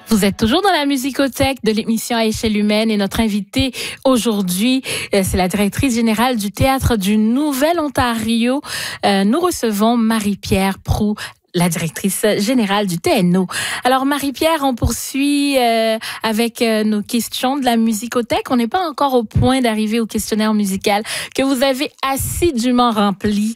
Vous êtes toujours dans la musicothèque de l'émission à échelle humaine et notre invitée aujourd'hui, c'est la directrice générale du Théâtre du Nouvel-Ontario. Nous recevons Marie-Pierre Proulx, la directrice générale du TNO. Alors Marie-Pierre, on poursuit avec nos questions de la musicothèque. On n'est pas encore au point d'arriver au questionnaire musical que vous avez assidûment rempli.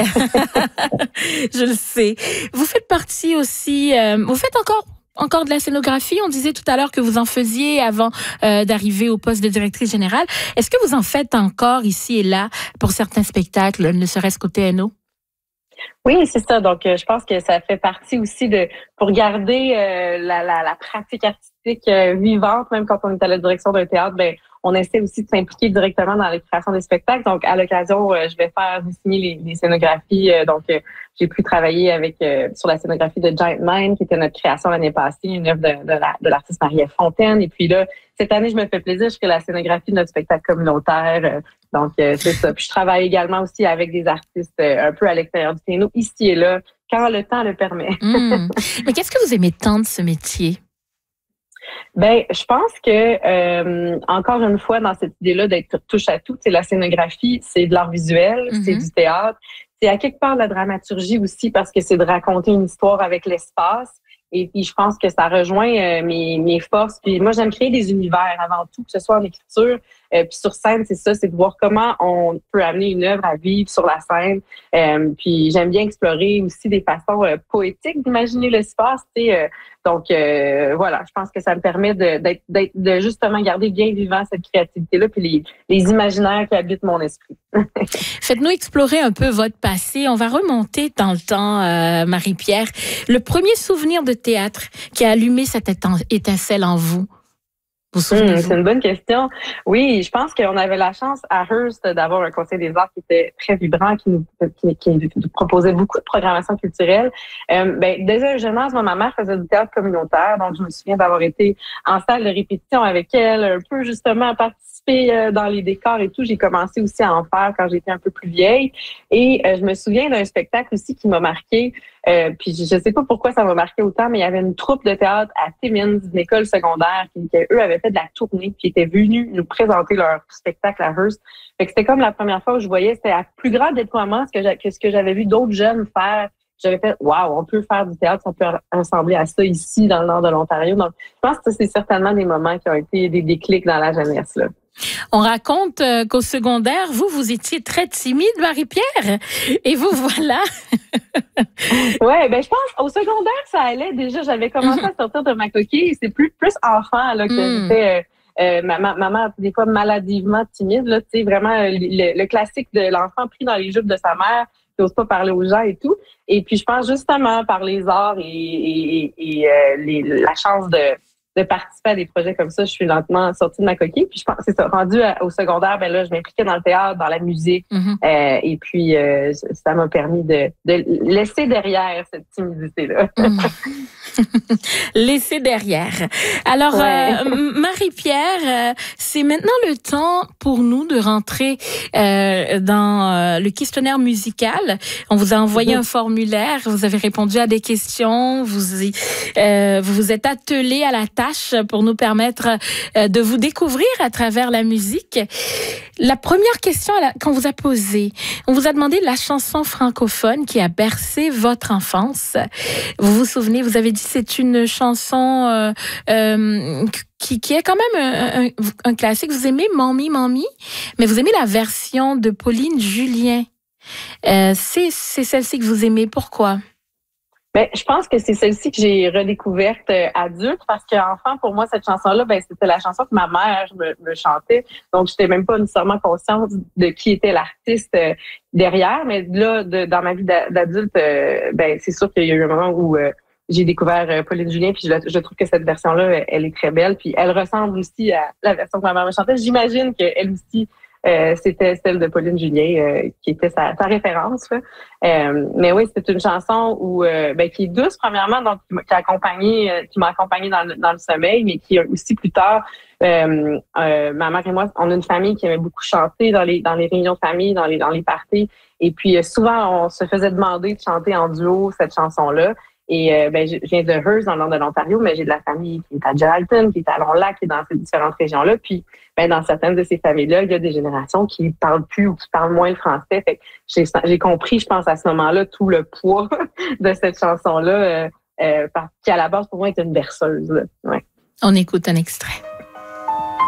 Je le sais. Vous faites partie aussi, vous faites encore de la scénographie. On disait tout à l'heure que vous en faisiez avant d'arriver au poste de directrice générale. Est-ce que vous en faites encore ici et là pour certains spectacles, ne serait-ce qu'au TNO? Oui, c'est ça. Donc, je pense que ça fait partie aussi pour garder la pratique artistique vivante, même quand on est à la direction d'un théâtre, ben on essaie aussi de s'impliquer directement dans les créations des spectacles. Donc, à l'occasion, je vais faire dessiner les scénographies. J'ai pu travailler sur la scénographie de Giant Mind, qui était notre création l'année passée, une œuvre de l'artiste Marie-Ève Fontaine. Et puis là, cette année, je me fais plaisir, je fais la scénographie de notre spectacle communautaire. C'est ça. Puis je travaille également aussi avec des artistes un peu à l'extérieur du TNO, ici et là, quand le temps le permet. Mais qu'est-ce que vous aimez tant de ce métier? Ben, je pense que encore une fois, dans cette idée-là d'être touche à tout, c'est la scénographie, c'est de l'art visuel, c'est du théâtre, c'est à quelque part de la dramaturgie aussi parce que c'est de raconter une histoire avec l'espace. Et puis, je pense que ça rejoint mes forces. Puis moi, j'aime créer des univers avant tout, que ce soit en écriture. Puis sur scène, c'est ça, c'est de voir comment on peut amener une œuvre à vivre sur la scène. Puis j'aime bien explorer aussi des façons poétiques d'imaginer l'espace. Voilà, je pense que ça me permet de justement garder bien vivant cette créativité-là puis les imaginaires qui habitent mon esprit. Faites-nous explorer un peu votre passé. On va remonter dans le temps, Marie-Pierre. Le premier souvenir de théâtre qui a allumé cette étincelle en vous? C'est une bonne question. Oui, je pense qu'on avait la chance à Hearst d'avoir un conseil des arts qui était très vibrant, qui nous proposait beaucoup de programmation culturelle. Dès un jeune âge, ma mère faisait du théâtre communautaire, donc je me souviens d'avoir été en salle de répétition avec elle, un peu justement à participer dans les décors et tout. J'ai commencé aussi à en faire quand j'étais un peu plus vieille. Et je me souviens d'un spectacle aussi qui m'a marqué. Puis je sais pas pourquoi ça m'a marqué autant, mais il y avait une troupe de théâtre à Timmins, une école secondaire, qui eux avaient fait de la tournée, puis étaient venus nous présenter leur spectacle à Hearst. Fait que c'était comme la première fois où je voyais, c'était à plus grand déploiement que ce que j'avais vu d'autres jeunes faire. J'avais fait, waouh, on peut faire du théâtre, ça peut ressembler à ça ici, dans le nord de l'Ontario. Donc, je pense que c'est certainement des moments qui ont été des déclics dans la jeunesse, là. On raconte qu'au secondaire, vous étiez très timide, Marie-Pierre, et vous voilà. Ouais, je pense au secondaire ça allait déjà. J'avais commencé à sortir de ma coquille. C'est plus enfant là que j'étais. Ma maman des fois maladivement timide là, tu sais vraiment le classique de l'enfant pris dans les jupes de sa mère, qui n'ose pas parler aux gens et tout. Et puis je pense justement par les arts la chance de participer à des projets comme ça, je suis lentement sortie de ma coquille. Puis je pense c'est ça, rendu au secondaire, là, je m'impliquais dans le théâtre, dans la musique. Et puis ça m'a permis de laisser derrière cette timidité-là. Laisser derrière. Alors, Marie-Pierre, c'est maintenant le temps pour nous de rentrer dans le questionnaire musical. On vous a envoyé un formulaire, vous avez répondu à des questions, vous vous êtes attelé à la tâche pour nous permettre de vous découvrir à travers la musique. La première question qu'on vous a posée, on vous a demandé la chanson francophone qui a bercé votre enfance. Vous vous souvenez, vous avez dit c'est une chanson qui est quand même un classique. Vous aimez Mamie, Mamie, mais vous aimez la version de Pauline Julien. C'est celle-ci que vous aimez. Pourquoi? Je pense que c'est celle-ci que j'ai redécouverte adulte parce qu'enfant, pour moi, cette chanson-là, c'était la chanson que ma mère me chantait. Donc, j'étais même pas nécessairement consciente de qui était l'artiste derrière. Mais là, dans ma vie d'adulte, c'est sûr qu'il y a eu un moment où j'ai découvert Pauline Julien, puis je trouve que cette version-là, elle est très belle. Puis elle ressemble aussi à la version que ma mère me chantait. J'imagine qu'elle aussi, c'était celle de Pauline Julien qui était sa référence. Mais oui, c'est une chanson qui est douce premièrement, donc qui m'a accompagnée dans le sommeil, mais qui aussi plus tard, ma mère et moi, on a une famille qui aimait beaucoup chanter dans les réunions de famille, dans les parties. Et puis souvent, on se faisait demander de chanter en duo cette chanson-là. Et je viens de Hearst, dans le nord de l'Ontario, mais j'ai de la famille qui est à Geraldton, qui est à Long-Lac, qui est dans ces différentes régions-là. Puis, dans certaines de ces familles-là, il y a des générations qui parlent plus ou qui parlent moins le français. Fait que j'ai compris, je pense, à ce moment-là, tout le poids de cette chanson-là, qui à la base, pour moi, est une berceuse. Ouais. On écoute un extrait.